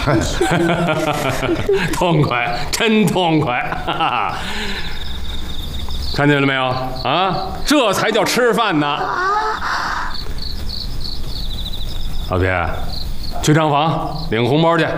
痛快，真痛快！哈哈，看见了没有啊？这才叫吃饭呢！老铁，去账房领红包去。